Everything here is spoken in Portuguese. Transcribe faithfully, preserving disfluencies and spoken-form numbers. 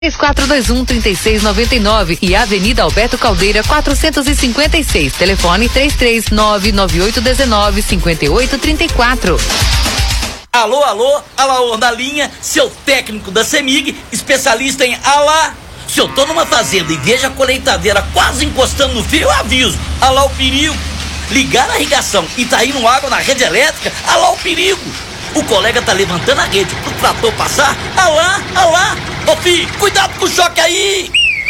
três quatro dois um, três seis nove nove e Avenida Alberto Caldeira quatrocentos e cinquenta e seis. Telefone três três nove nove oito um nove cinco oito três quatro. Alô, alô, Alaor na linha, seu técnico da CEMIG, especialista em alá. Se eu tô numa fazenda e vejo a colheitadeira quase encostando no fio, eu aviso. Alá o perigo. Ligar a irrigação e tá indo água na rede elétrica, alá o perigo. O colega tá levantando a rede pro trator passar, alá, alá. Ô filho, cuidado com o choque aí!